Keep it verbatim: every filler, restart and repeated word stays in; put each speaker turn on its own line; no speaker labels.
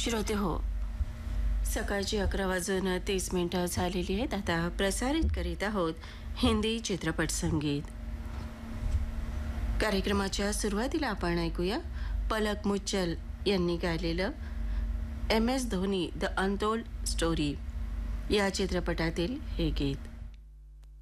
श्रोते हो, सकाळची अकरा वाजून तीस मिनिटं झालेली आहेत. आता प्रसारित करीत आहोत हिंदी चित्रपट संगीत. कार्यक्रमाच्या सुरुवातीला आपण ऐकूया पलक मुच्चल यांनी गायलेलं M S Dhoni the untold story या चित्रपटातील हे गीत.